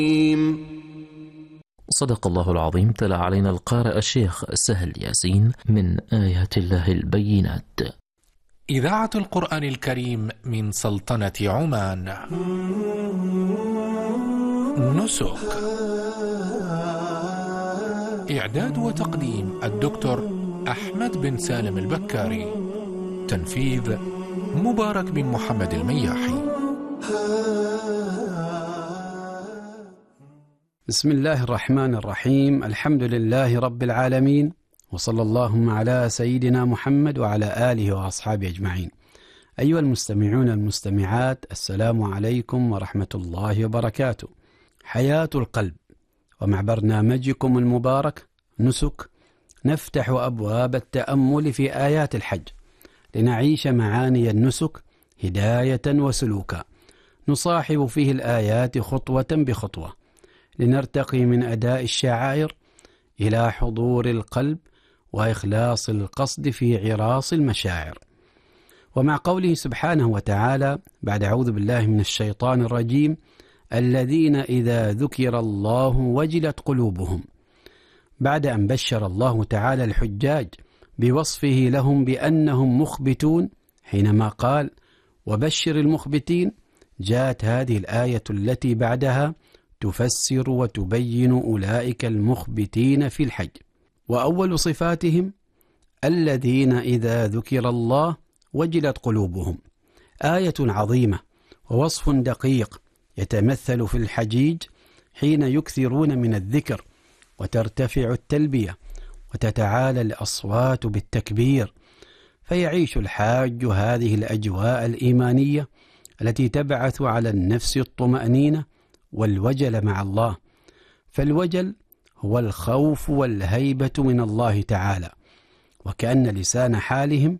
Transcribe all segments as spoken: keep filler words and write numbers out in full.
صدق الله العظيم. تلا علينا القارئ الشيخ سهل ياسين من آيات الله البينات. إذاعة القرآن الكريم من سلطنة عمان. نسك. إعداد وتقديم الدكتور أحمد بن سالم البكاري. تنفيذ مبارك بن محمد المياحي. بسم الله الرحمن الرحيم. الحمد لله رب العالمين، وصلى اللهم على سيدنا محمد وعلى آله وأصحابه أجمعين. أيها المستمعون المستمعات، السلام عليكم ورحمة الله وبركاته. حياة القلب، ومع برنامجكم المبارك نسك نفتح أبواب التأمل في آيات الحج لنعيش معاني النسك هداية وسلوكا، نصاحب فيه الآيات خطوة بخطوة لنرتقي من أداء الشعائر إلى حضور القلب وإخلاص القصد في عراص المشاعر. ومع قوله سبحانه وتعالى بعد أعوذ بالله من الشيطان الرجيم: الذين إذا ذكر الله وجلت قلوبهم، بعد أن بشر الله تعالى الحجاج بوصفه لهم بأنهم مخبتون حينما قال: وبشر المخبتين، جاءت هذه الآية التي بعدها تفسر وتبين أولئك المخبتين في الحج. وأول صفاتهم الذين إذا ذكر الله وجلت قلوبهم، آية عظيمة ووصف دقيق يتمثل في الحجيج حين يكثرون من الذكر وترتفع التلبية وتتعالى الأصوات بالتكبير، فيعيش الحاج هذه الأجواء الإيمانية التي تبعث على النفس الطمأنينة والوجل مع الله. فالوجل هو الخوف والهيبة من الله تعالى، وكأن لسان حالهم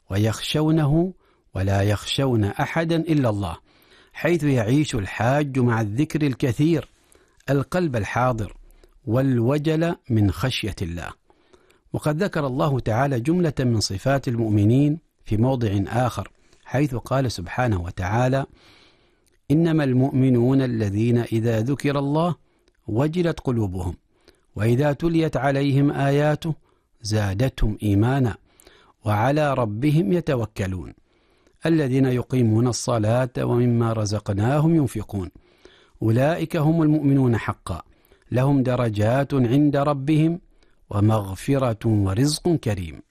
ويخشونه ولا يخشون أحدا إلا الله، حيث يعيش الحاج مع الذكر الكثير القلب الحاضر والوجل من خشية الله. وقد ذكر الله تعالى جملة من صفات المؤمنين في موضع آخر، حيث قال سبحانه وتعالى: إنما المؤمنون الذين إذا ذكر الله وجلت قلوبهم وإذا تليت عليهم آياته زادتهم إيمانا وعلى ربهم يتوكلون الذين يقيمون الصلاة ومما رزقناهم ينفقون أولئك هم المؤمنون حقا لهم درجات عند ربهم ومغفرة ورزق كريم.